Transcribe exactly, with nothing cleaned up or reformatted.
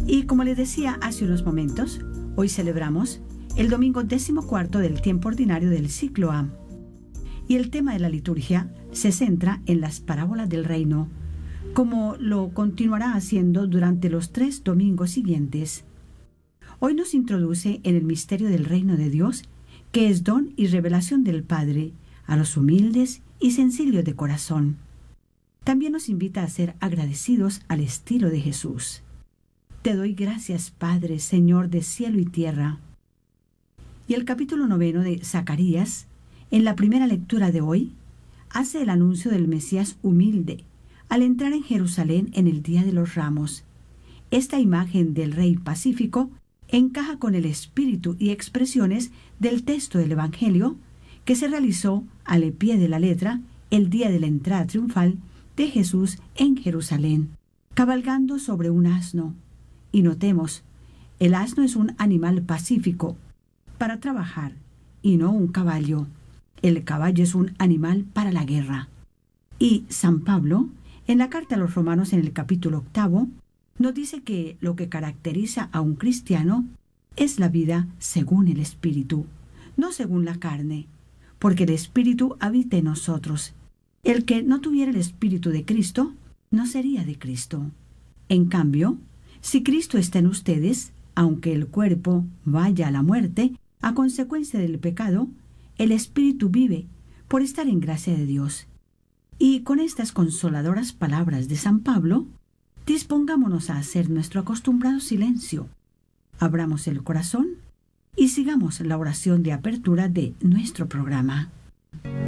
Y como les decía hace unos momentos, hoy celebramos el domingo decimocuarto del tiempo ordinario del ciclo A. Y el tema de la liturgia se centra en las parábolas del reino, como lo continuará haciendo durante los tres domingos siguientes. Hoy nos introduce en el misterio del reino de Dios, que es don y revelación del Padre a los humildes y sencillos de corazón. También nos invita a ser agradecidos al estilo de Jesús. Te doy gracias, Padre, Señor de cielo y tierra. Y el capítulo noveno de Zacarías, en la primera lectura de hoy, hace el anuncio del Mesías humilde al entrar en Jerusalén en el Día de los Ramos. Esta imagen del Rey pacífico encaja con el espíritu y expresiones del texto del Evangelio que se realizó al pie de la letra el día de la entrada triunfal de Jesús en Jerusalén, cabalgando sobre un asno. Y notemos, el asno es un animal pacífico para trabajar y no un caballo. El caballo es un animal para la guerra. Y San Pablo, en la carta a los Romanos en el capítulo octavo, nos dice que lo que caracteriza a un cristiano es la vida según el Espíritu, no según la carne, porque el Espíritu habita en nosotros. El que no tuviera el Espíritu de Cristo, no sería de Cristo. En cambio, si Cristo está en ustedes, aunque el cuerpo vaya a la muerte, a consecuencia del pecado, el Espíritu vive por estar en gracia de Dios. Y con estas consoladoras palabras de San Pablo, dispongámonos a hacer nuestro acostumbrado silencio. Abramos el corazón y sigamos la oración de apertura de nuestro programa.